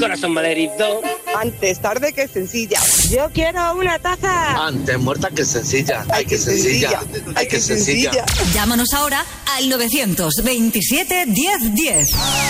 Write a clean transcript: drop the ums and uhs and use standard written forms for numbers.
Corazón malherido. Antes tarde que sencilla. Yo quiero una taza. Antes muerta que sencilla. Ay, que sencilla. Ay, que sencilla. Llámanos ahora al 927 1010.